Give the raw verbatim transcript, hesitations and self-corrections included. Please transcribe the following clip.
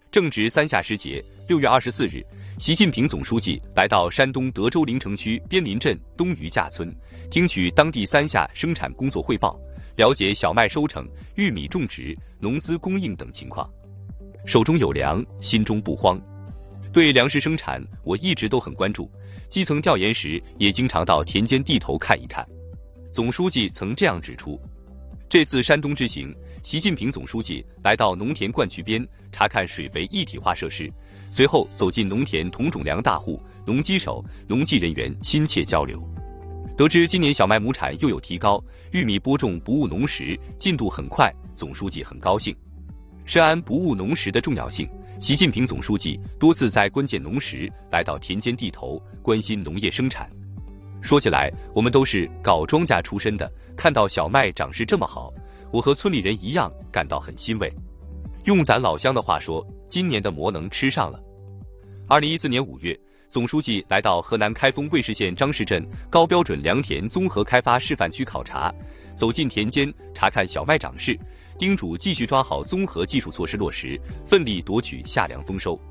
正值三夏时节，六月二十四日，习近平总书记来到山东德州临城区边林镇东余架村，听取当地三夏生产工作汇报，了解小麦收成、玉米种植、农资供应等情况。手中有粮，心中不慌。对粮食生产，我一直都很关注，基层调研时也经常到田间地头看一看。总书记曾这样指出，这次山东之行，习近平总书记来到农田灌区边查看水肥一体化设施，随后走进农田同种粮大户、农机手、农技人员亲切交流。得知今年小麦亩产又有提高，玉米播种不误农时进度很快，总书记很高兴。深谙不误农时的重要性，习近平总书记多次在关键农时来到田间地头，关心农业生产。说起来，我们都是搞庄稼出身的，看到小麦长势这么好，我和村里人一样感到很欣慰。用咱老乡的话说，今年的馍能吃上了。二零一四年五月，总书记来到河南开封卫士县张氏镇高标准良田综合开发示范区考察，走进田间查看小麦长势，叮嘱继续抓好综合技术措施落实，奋力夺取夏粮丰收。